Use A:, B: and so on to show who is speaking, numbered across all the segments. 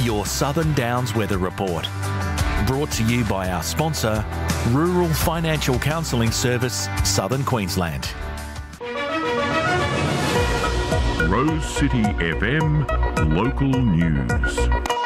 A: Your Southern Downs Weather Report. Brought to you by our sponsor, Rural Financial Counselling Service, Southern Queensland.
B: Rose City FM Local News.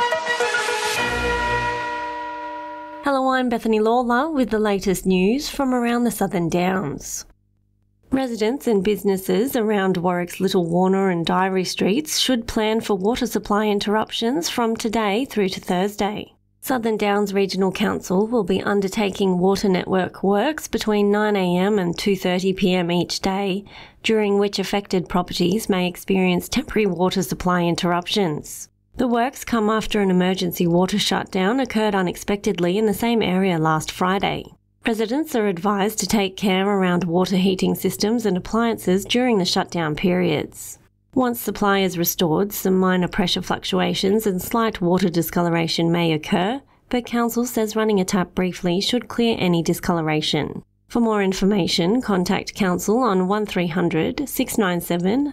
C: Hello, I'm Bethany Lawler with the latest news from around the Southern Downs. Residents and businesses around Warwick's Little Warner and Diary Streets should plan for water supply interruptions from today through to Thursday. Southern Downs Regional Council will be undertaking water network works between 9am and 2:30pm each day, during which affected properties may experience temporary water supply interruptions. The works come after an emergency water shutdown occurred unexpectedly in the same area last Friday. Residents are advised to take care around water heating systems and appliances during the shutdown periods. Once supply is restored, some minor pressure fluctuations and slight water discoloration may occur, but Council says running a tap briefly should clear any discoloration. For more information, contact Council on 1300 697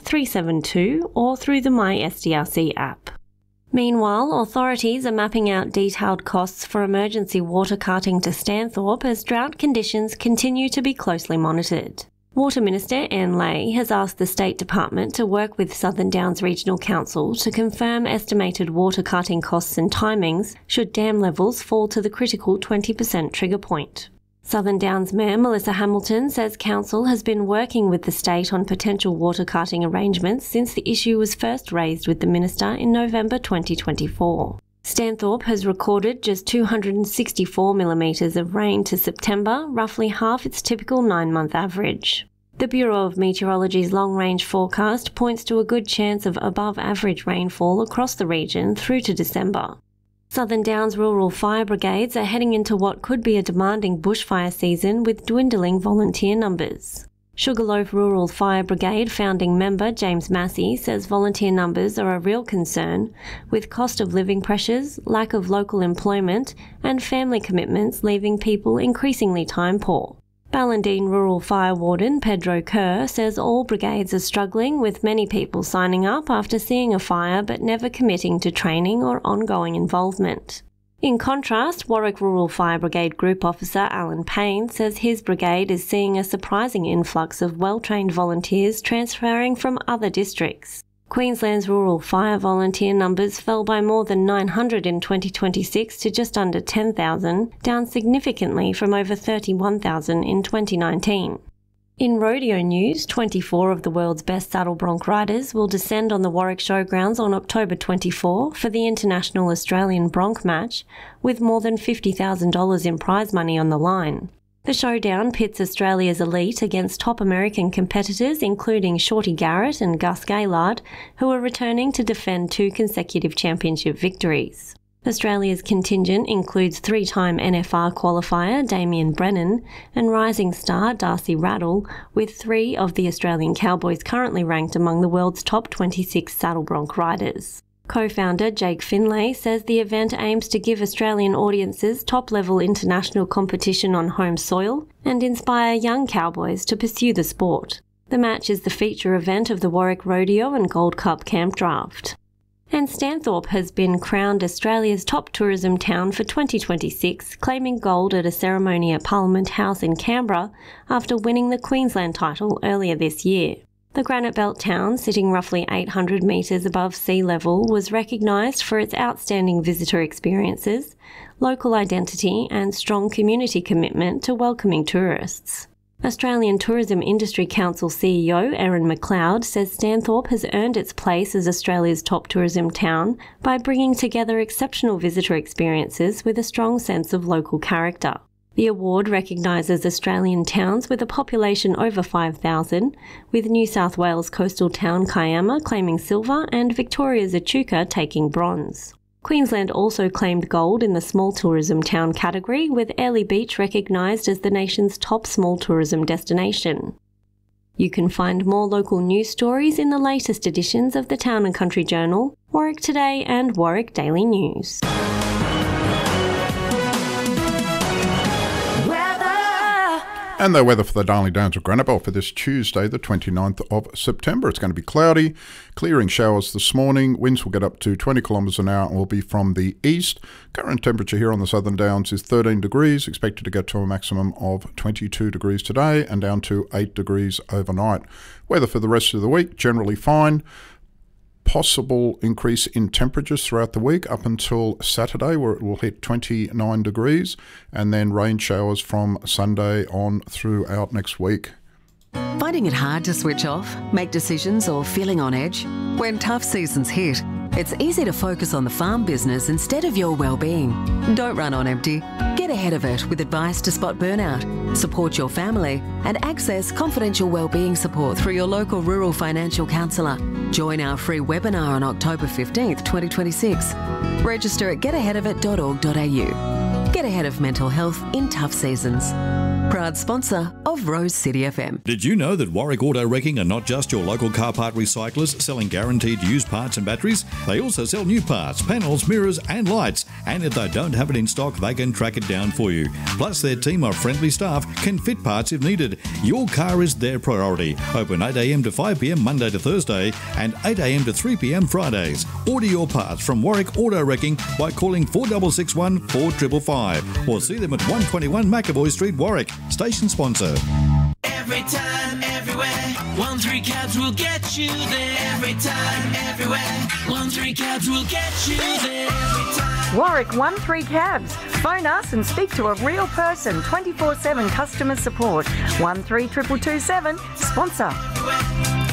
C: 372 or through the My SDRC app. Meanwhile, authorities are mapping out detailed costs for emergency water carting to Stanthorpe as drought conditions continue to be closely monitored. Water Minister Anne Ley has asked the State Department to work with Southern Downs Regional Council to confirm estimated water carting costs and timings should dam levels fall to the critical 20% trigger point. Southern Downs Mayor Melissa Hamilton says Council has been working with the state on potential water carting arrangements since the issue was first raised with the Minister in November 2024. Stanthorpe has recorded just 264 millimetres of rain to September, roughly half its typical 9-month average. The Bureau of Meteorology's long-range forecast points to a good chance of above-average rainfall across the region through to December. Southern Downs rural fire brigades are heading into what could be a demanding bushfire season with dwindling volunteer numbers. Sugarloaf Rural Fire Brigade founding member James Massey says volunteer numbers are a real concern, with cost of living pressures, lack of local employment and family commitments leaving people increasingly time poor. Ballandine Rural Fire Warden Pedro Kerr says all brigades are struggling, with many people signing up after seeing a fire but never committing to training or ongoing involvement. In contrast, Warwick Rural Fire Brigade Group Officer Alan Payne says his brigade is seeing a surprising influx of well-trained volunteers transferring from other districts. Queensland's rural fire volunteer numbers fell by more than 900 in 2026 to just under 10,000, down significantly from over 31,000 in 2019. In rodeo news, 24 of the world's best saddle bronc riders will descend on the Warwick Showgrounds on October 24 for the International Australian Bronc Match, with more than $50,000 in prize money on the line. The showdown pits Australia's elite against top American competitors including Shorty Garrett and Gus Gaylard, who are returning to defend 2 consecutive championship victories. Australia's contingent includes 3-time NFR qualifier Damien Brennan and rising star Darcy Rattle, with 3 of the Australian Cowboys currently ranked among the world's top 26 saddle bronc riders. Co-founder Jake Finlay says the event aims to give Australian audiences top-level international competition on home soil and inspire young cowboys to pursue the sport. The match is the feature event of the Warwick Rodeo and Gold Cup Camp Draft. And Stanthorpe has been crowned Australia's top tourism town for 2026, claiming gold at a ceremony at Parliament House in Canberra after winning the Queensland title earlier this year. The Granite Belt town, sitting roughly 800 metres above sea level, was recognised for its outstanding visitor experiences, local identity and strong community commitment to welcoming tourists. Australian Tourism Industry Council CEO Erin McLeod says Stanthorpe has earned its place as Australia's top tourism town by bringing together exceptional visitor experiences with a strong sense of local character. The award recognises Australian towns with a population over 5,000, with New South Wales coastal town Kiama claiming silver and Victoria's Echuca taking bronze. Queensland also claimed gold in the small tourism town category, with Airlie Beach recognised as the nation's top small tourism destination. You can find more local news stories in the latest editions of the Town and Country Journal, Warwick Today and Warwick Daily News.
D: And the weather for the Darling Downs of Granite for this Tuesday, the 29th of September. It's going to be cloudy, clearing showers this morning. Winds will get up to 20 kilometres an hour and will be from the east. Current temperature here on the Southern Downs is 13 degrees, expected to get to a maximum of 22 degrees today and down to 8 degrees overnight. Weather for the rest of the week, generally fine. Possible increase in temperatures throughout the week up until Saturday, where it will hit 29 degrees, and then rain showers from Sunday on throughout next week.
E: Finding it hard to switch off, make decisions, or feeling on edge? When tough seasons hit, it's easy to focus on the farm business instead of your well-being. Don't run on empty. Get ahead of it with advice to spot burnout, support your family, and access confidential wellbeing support through your local rural financial counsellor. Join our free webinar on October 15th, 2026. Register at getaheadofit.org.au. Get ahead of mental health in tough seasons. Proud sponsor of Rose City FM.
F: Did you know that Warwick Auto Wrecking are not just your local car part recyclers selling guaranteed used parts and batteries? They also sell new parts, panels, mirrors and lights. And if they don't have it in stock, they can track it down for you. Plus, their team of friendly staff can fit parts if needed. Your car is their priority. Open 8 a.m. to 5 p.m. Monday to Thursday and 8 a.m. to 3 p.m. Fridays. Order your parts from Warwick Auto Wrecking by calling 4661 4555 or see them at 121 McAvoy Street, Warwick. Station sponsor.
G: Every time, everywhere, 13 Cabs will get you there. Every time, everywhere, 13 Cabs will get you there. Every time.
H: Warwick 13 Cabs. Phone us and speak to a real person. 24/7 customer support. 13 227 sponsor.